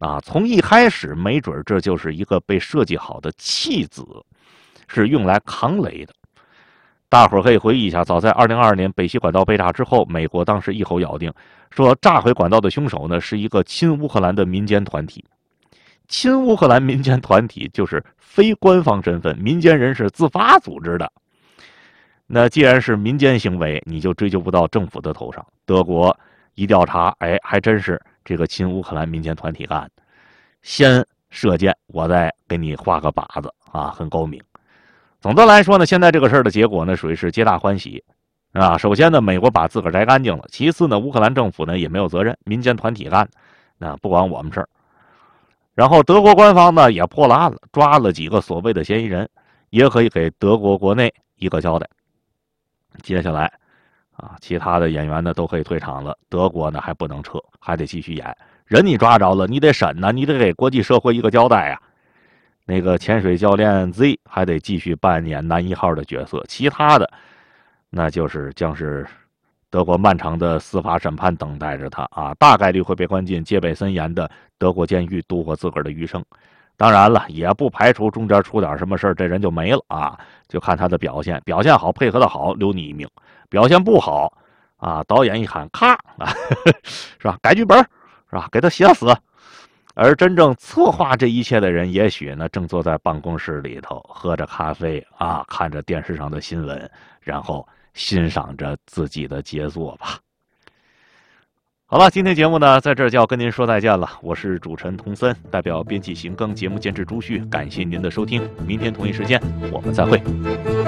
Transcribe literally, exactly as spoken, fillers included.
啊，从一开始没准这就是一个被设计好的弃子，是用来扛雷的。大伙儿可以回忆一下，早在二零二二年北溪管道被炸之后，美国当时一口咬定说，炸毁管道的凶手呢是一个亲乌克兰的民间团体。亲乌克兰民间团体就是非官方身份，民间人士自发组织的。那既然是民间行为，你就追究不到政府的头上。德国一调查，哎，还真是这个亲乌克兰民间团体干的。先射箭，我再给你画个靶子啊，很高明。总的来说呢，现在这个事儿的结果呢，属于是皆大欢喜啊。首先呢，美国把自个儿摘干净了；其次呢，乌克兰政府呢也没有责任，民间团体干，那不管我们事儿。然后德国官方呢也破了案了，抓了几个所谓的嫌疑人，也可以给德国国内一个交代。接下来啊，其他的演员呢都可以退场了，德国呢还不能撤，还得继续演。人你抓着了，你得审呢，你得给国际社会一个交代呀。那个潜水教练 Z 还得继续扮演男一号的角色，其他的那就是将是德国漫长的司法审判等待着他啊，大概率会被关进戒备森严的德国监狱度过自个儿的余生。当然了，也不排除中间出点什么事儿，这人就没了啊，就看他的表现，表现好，配合的好，留你一命；表现不好啊，导演一喊咔啊，是吧？改剧本是吧？给他写死。而真正策划这一切的人，也许呢正坐在办公室里头，喝着咖啡啊，看着电视上的新闻，然后欣赏着自己的杰作吧。好了，今天节目呢，在这儿就要跟您说再见了。我是主持人童森，代表编辑邢庚，节目监制朱旭，感谢您的收听。明天同一时间我们再会。